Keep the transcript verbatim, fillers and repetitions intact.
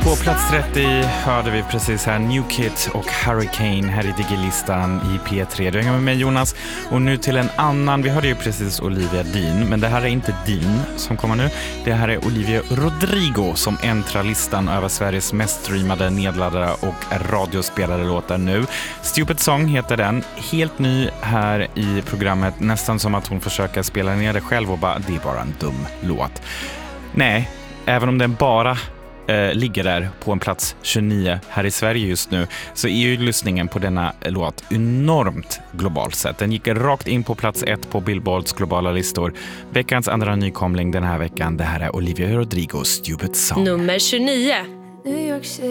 På plats trettio hörde vi precis här New Kid och Hurricane här i Digilistan i P tre. Du hänger med mig Jonas och nu till en annan. Vi hörde ju precis Olivia Dean, men det här är inte Dean som kommer nu. Det här är Olivia Rodrigo som äntrar listan över Sveriges mest streamade, nedladdade och radiospelade låtar nu. Stupid Song heter den. Helt ny här i programmet. Nästan som att hon försöker spela ner det själv och bara, det är bara en dum låt. Nej, även om den bara eh, ligger där på en plats tjugonio här i Sverige just nu, så är ju lyssningen på denna låt enormt globalt sett. Den gick rakt in på plats ett på Billboards globala listor. Veckans andra nykomling den här veckan, det här är Olivia Rodrigo, Stupid Song. Nummer tjugonio. New York City,